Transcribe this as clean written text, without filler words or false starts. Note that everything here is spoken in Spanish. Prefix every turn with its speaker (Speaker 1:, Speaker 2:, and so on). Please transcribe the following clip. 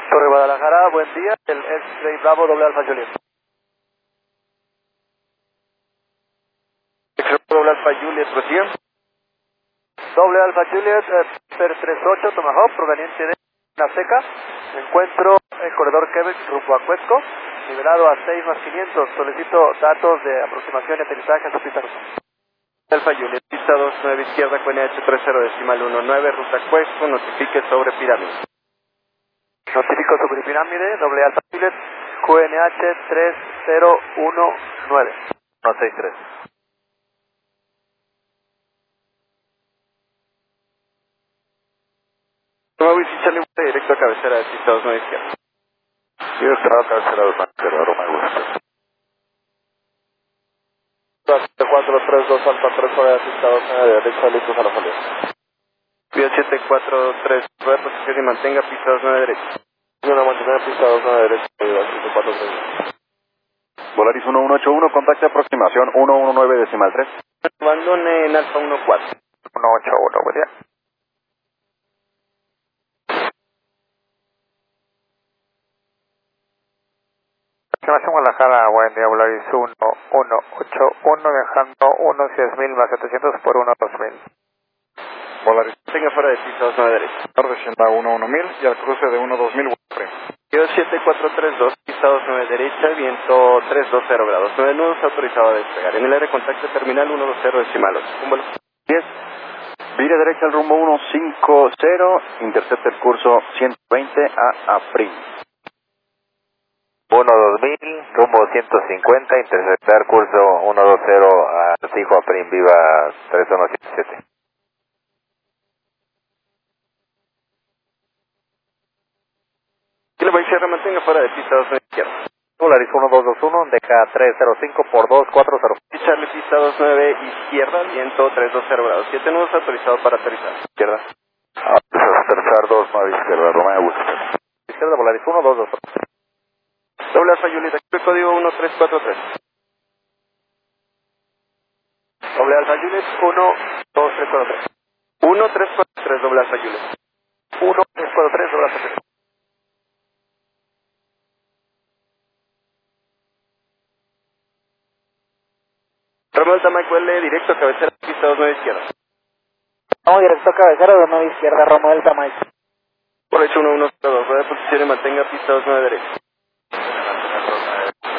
Speaker 1: Torre Guadalajara, buen día, el X-Ray Bravo, doble Alfa Juliet. X-Ray doble Alfa Juliet, recién. Doble Alfa Juliet, Per 38, Tomahawk, proveniente de La Seca. Encuentro el corredor Quebec rumbo a Cuesco, nivelado a 6 más 500. Solicito datos de aproximación y aterrizaje a su pista. Alfa Juliet, pista 29 izquierda, QNH 30.19, ruta Cuesco, notifique sobre pirámide. Notifico sobre pirámide, doble Alfa Juliet, QNH 3019. 163. Toma bici Charlie, directo a cabecera de pista 29 izquierda.
Speaker 2: Yo estaba cabecera de Banquero, Roma y Western.
Speaker 1: 7432 Alfa 3 sobre la pista 29 de derecha, listos a la salida. Vía 743, rueda posición y mantenga pista 29 derecha.
Speaker 2: Una mantener pista 29 derecha, 743. Volaris 1181, contacte aproximación 119 decimal 3.
Speaker 1: Abandone en Alfa 14.
Speaker 2: 181, buen día.
Speaker 3: Aproximación Guadalajara, buen día, Volaris 1181, viajando 1.6000 más 700 por 1.2000.
Speaker 2: Volaris,
Speaker 1: Tenga fuera de pista 29 derecha.
Speaker 2: descienda 11000 y al cruce de 12000, Western.
Speaker 1: Vía 7432, pista 29 derecha, viento 320 grados. 9 nudos, autorizado a despegar. En el área de contacto terminal 120 decimal 8. Un vuelo.
Speaker 2: 10. Vire derecha al rumbo 150, intercepta el curso 120 a Aprim.
Speaker 3: 1.2000, rumbo 150, interceptar curso 120 a Fijo Aprim Viva 3177.
Speaker 1: Kilo Sierra, mantenga fuera de pista 29 izquierda.
Speaker 3: Volaris 1221, deja 305 por 240.
Speaker 1: Charlie, pista 29 izquierda, viento 320 grados. 7 nudos, autorizado para aterrizar.
Speaker 2: Izquierda. Aterrizar 2, 9 izquierda, Roma y Western.
Speaker 3: Izquierda, Volaris 1221.
Speaker 1: Doble Alfa Juliet, aquí el código 1343. Doble Alfa Juliet, 12343. 1343, doble Alfa Juliet. 1343, doble Alfa Juliet. Romeo Tamayo L, directo a cabecera, pista 29 izquierda.
Speaker 3: Vamos directo a cabecera, 29 izquierda, Romeo del Tamayo.
Speaker 1: Por hecho 1102, rueda de posición y mantenga pista 29 derecha.